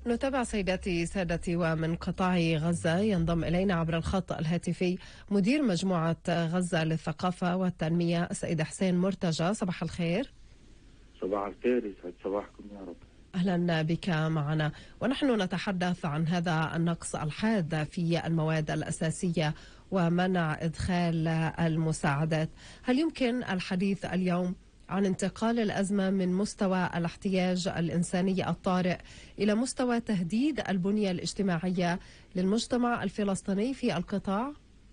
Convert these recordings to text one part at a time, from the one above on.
نتابع سيداتي سادتي، ومن قطاع غزة ينضم إلينا عبر الخط الهاتفي مدير مجموعة غزة للثقافة والتنمية السيد حسين مرتجى. صباح الخير. صباح الخير، يسعد صباحكم يا رب. أهلا بك معنا، ونحن نتحدث عن هذا النقص الحاد في المواد الأساسية ومنع إدخال المساعدات. هل يمكن الحديث اليوم عن انتقال الأزمة من مستوى الاحتياج الإنساني الطارئ إلى مستوى تهديد البنية الاجتماعية للمجتمع الفلسطيني في القطاع؟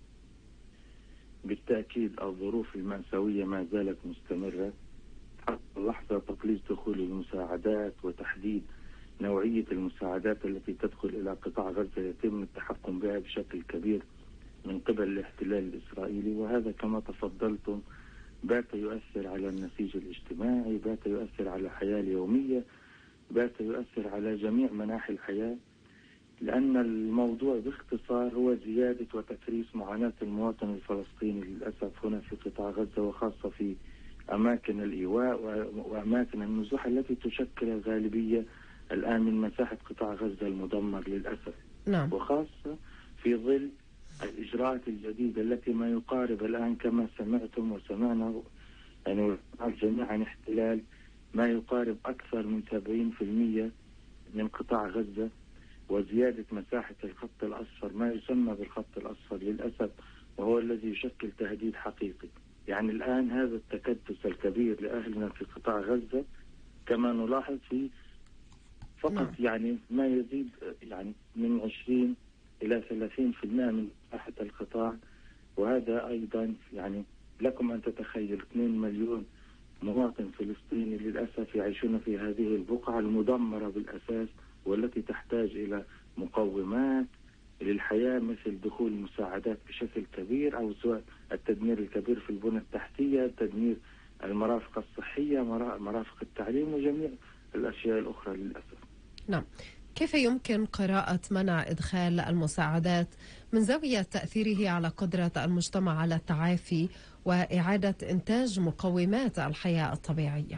بالتأكيد الظروف المأساوية ما زالت مستمرة حتى اللحظة. تقليص دخول المساعدات وتحديد نوعية المساعدات التي تدخل إلى قطاع غزة يتم التحكم بها بشكل كبير من قبل الاحتلال الإسرائيلي، وهذا كما تفضلتم بات يؤثر على النسيج الاجتماعي، بات يؤثر على الحياة اليومية، بات يؤثر على جميع مناحي الحياة، لأن الموضوع باختصار هو زيادة وتكريس معاناة المواطن الفلسطيني للأسف هنا في قطاع غزة، وخاصة في أماكن الإيواء وأماكن النزوح التي تشكل الغالبية الآن من مساحة قطاع غزة المدمر للأسف. نعم. وخاصة في ظل الإجراءات الجديدة التي ما يقارب الآن كما سمعتم وسمعنا يعني جميعا احتلال ما يقارب أكثر من 70% من قطاع غزة، وزيادة مساحة الخط الأصفر ما يسمى بالخط الأصفر للأسف، وهو الذي يشكل تهديد حقيقي. يعني الآن هذا التكدس الكبير لأهلنا في قطاع غزة كما نلاحظ في فقط يعني ما يزيد يعني من 20 إلى 30% من مساحة القطاع، وهذا أيضا يعني لكم أن تتخيل 2 مليون مواطن فلسطيني للأسف يعيشون في هذه البقعة المدمرة بالأساس، والتي تحتاج إلى مقومات للحياة مثل دخول المساعدات بشكل كبير، أو سواء التدمير الكبير في البنى التحتية، تدمير المرافق الصحية، مرافق التعليم، وجميع الأشياء الأخرى للأسف. نعم. كيف يمكن قراءة منع إدخال المساعدات من زاوية تأثيره على قدرة المجتمع على التعافي وإعادة إنتاج مقومات الحياة الطبيعية؟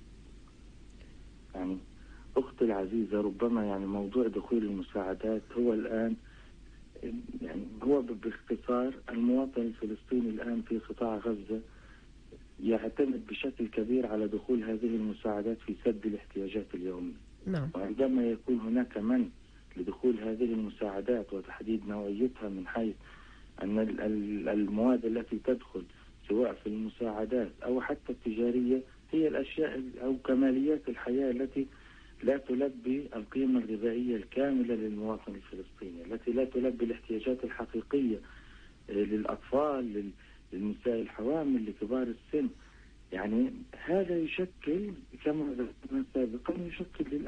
يعني أختي العزيزة، ربما يعني موضوع دخول المساعدات هو الآن يعني هو باختصار المواطن الفلسطيني الآن في قطاع غزة يعتمد بشكل كبير على دخول هذه المساعدات في سد الاحتياجات اليومية. نعم. وعندما يكون هناك منع لدخول هذه المساعدات وتحديد نوعيتها من حيث أن المواد التي تدخل سواء في المساعدات أو حتى التجارية هي الأشياء أو كماليات الحياة التي لا تلبي القيمة الغذائية الكاملة للمواطن الفلسطيني، التي لا تلبي الاحتياجات الحقيقية للأطفال، للنساء الحوامل، لكبار السن. يعني هذا يشكل كما ذكرنا سابقا يشكل